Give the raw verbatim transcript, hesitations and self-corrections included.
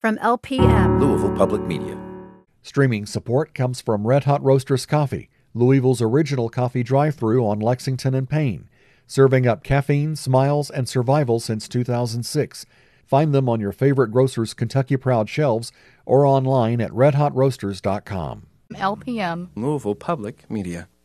From L P M, Louisville Public Media. Streaming support comes from Red Hot Roasters Coffee, Louisville's original coffee drive-thru on Lexington and Payne, serving up caffeine, smiles, and survival since two thousand six. Find them on your favorite grocer's Kentucky Proud shelves or online at red hot roasters dot com. L P M, Louisville Public Media.